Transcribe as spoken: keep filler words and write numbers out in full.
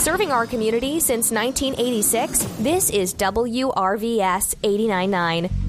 Serving our community since nineteen eighty-six, this is W R V S eighty-nine point nine.